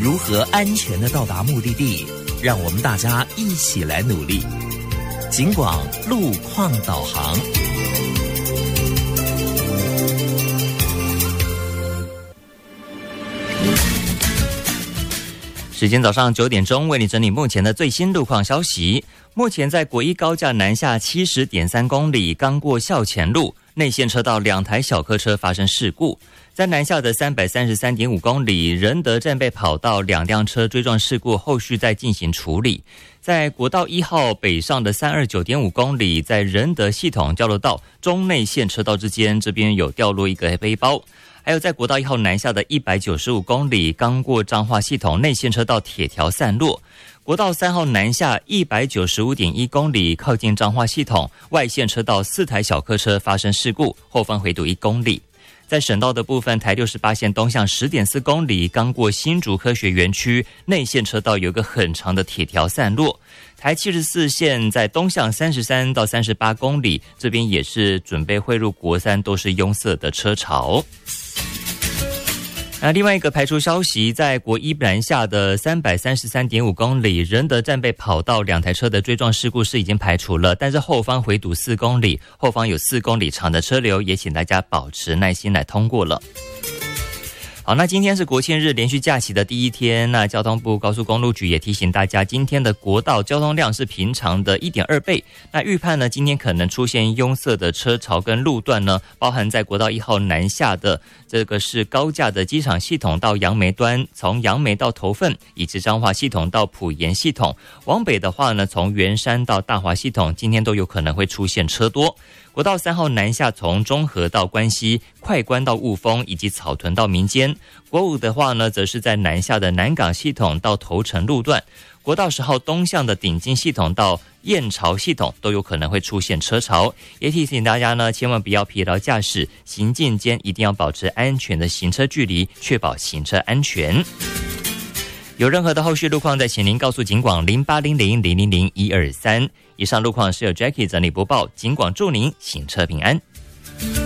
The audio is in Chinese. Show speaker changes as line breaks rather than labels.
如何安全地到达目的地，让我们大家一起来努力。警广路况导航。
时间早上9点钟，为你整理目前的最新路况消息。目前在国一高架南下70.3公里，刚过校前路，内线车道2台小客车发生事故。在南下的333.5公里，仁德站被跑道2辆车追撞事故，后续在进行处理。在国道1号北上的329.5公里，在仁德系统交流道中内线车道之间，这边有掉落一个背包。还有在国道1号南下的195公里，刚过彰化系统内线车道铁条散落。国道3号南下195.1公里，靠近彰化系统外线车道4台小客车发生事故，后方回堵1公里。在省道的部分，台68线东向10.4公里，刚过新竹科学园区内线车道有个很长的铁条散落。台74线在东向33到38公里，这边也是准备汇入国三，都是拥塞的车潮。那另外一个排除消息，在国一南下的333.5公里，仁德站被跑道2台车的追撞事故是已经排除了，但是后方回堵4公里，后方有4公里长的车流，也请大家保持耐心来通过了。好，那今天是国庆日连续假期的第一天，那交通部高速公路局也提醒大家，今天的国道交通量是平常的 1.2 倍。那预判呢，今天可能出现拥塞的车潮跟路段呢，包含在国道1号南下的这个是高架的机场系统到杨梅端，从杨梅到头份，以及彰化系统到埔盐系统。往北的话呢，从圆山到大华系统，今天都有可能会出现车多。国道3号南下，从中和到关西，快关到雾峰，以及草屯到民间。国5的话呢，则是在南下的南港系统到头城路段。国道10号东向的顶金系统到燕巢系统都有可能会出现车潮，也提醒大家呢，千万不要疲劳驾驶，行进间一定要保持安全的行车距离，确保行车安全。有任何的后续路况，再请您告诉警广0800000123。以上路况是由 Jackie 整理播报，警广祝您行车平安。